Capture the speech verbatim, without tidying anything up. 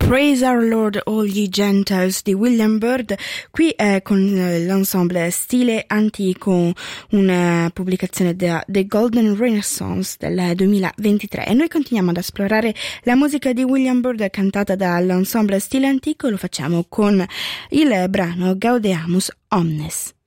Praise our Lord all ye Gentiles di William Byrd, qui eh, con l'ensemble Stile Antico, una pubblicazione da The Golden Renaissance del duemilaventitré, e noi continuiamo ad esplorare la musica di William Byrd cantata dall'ensemble Stile Antico. Lo facciamo con il brano Gaudeamus Omnes.